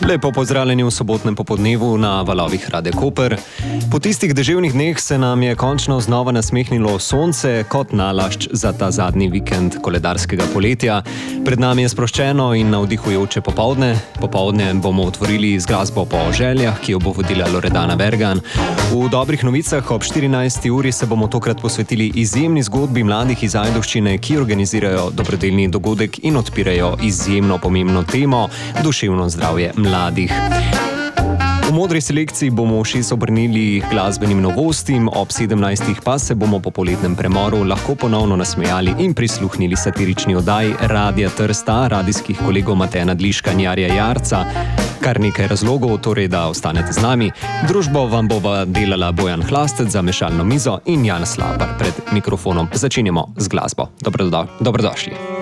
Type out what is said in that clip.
Lepo pozdravljeni v sobotnem popodnevu na valovih Rade Koper. Po tistih deževnih dneh se nam je končno znova nasmehnilo sonce kot nalašč za ta zadnji vikend koledarskega poletja. Pred nami je sproščeno in navdihujoče popoldne. Popoldne bomo otvorili z glasbo po željah, ki jo bo vodila Loredana Bergan. V dobrih novicah ob 14. uri se bomo tokrat posvetili izjemni zgodbi mladih iz Ajdovščine, ki organizirajo dobrodelni dogodek in odpirajo izjemno pomembno temo duševno zdravje mladih. V modri selekciji bomo ušes obrnili glasbenim novostim, ob 17. pa se bomo po poletnem premoru lahko ponovno nasmejali in prisluhnili satirični oddaji Radia Trsta, radijskih kolegov Mateja Nadliška in Jarja Jarca. Kar nekaj razlogov, torej da ostanete z nami. Družbo vam bova delala Bojan Hlastec za mešalno mizo in Jan Slapar pred mikrofonom. Začinjamo z glasbo. Dobrodošli.